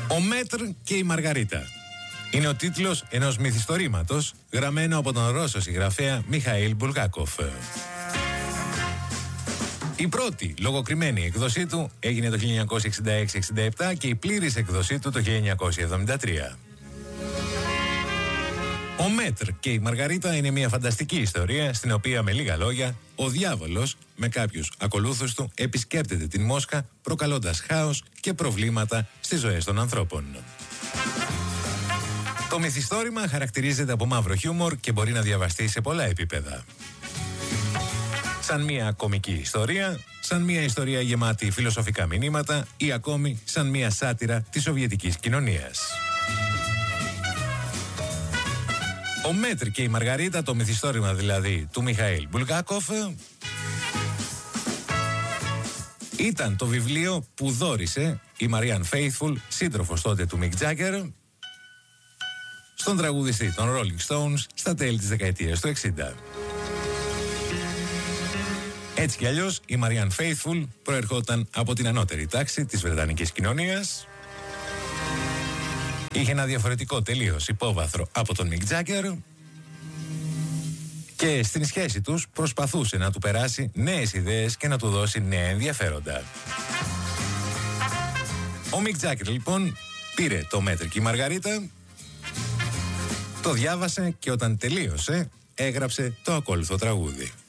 Ο Μέτρ και η Μαργαρίτα είναι ο τίτλος ενός μυθιστορήματος γραμμένο από τον Ρώσο συγγραφέα Μιχαήλ Μπουλγάκοφ. Η πρώτη λογοκριμένη εκδοσή του έγινε το 1966-67 και η πλήρης εκδοσή του το 1973. Ο Μέτρ και η Μαργαρίτα είναι μια φανταστική ιστορία στην οποία, με λίγα λόγια, ο διάβολος με κάποιους ακολούθους του επισκέπτεται την Μόσχα, προκαλώντας χάος και προβλήματα στις ζωές των ανθρώπων. Το μυθιστόρημα χαρακτηρίζεται από μαύρο χιούμορ και μπορεί να διαβαστεί σε πολλά επίπεδα. Σαν μια κωμική ιστορία, σαν μια ιστορία γεμάτη φιλοσοφικά μηνύματα ή ακόμη σαν μια σάτυρα της σοβιετικής κοινωνίας. Ο Μέτρ και η Μαργαρίτα, το μυθιστόρημα δηλαδή του Μιχαήλ Μπουλγάκοφ, ήταν το βιβλίο που δώρισε η Μαριάν Φέιθφουλ, σύντροφος τότε του Μικ Τζάγκερ, στον τραγουδιστή των Rolling Stones στα τέλη της δεκαετίας του 60. Έτσι κι αλλιώς η Μαριάν Φέιθφουλ προερχόταν από την ανώτερη τάξη της βρετανικής κοινωνίας. Είχε ένα διαφορετικό τελείως υπόβαθρο από τον Μικ Τζάγκερ και στην σχέση τους προσπαθούσε να του περάσει νέες ιδέες και να του δώσει νέα ενδιαφέροντα. Ο Μικ Τζάγκερ λοιπόν πήρε το Μέτρ και η Μαργαρίτα, το διάβασε και όταν τελείωσε έγραψε το ακόλουθο τραγούδι.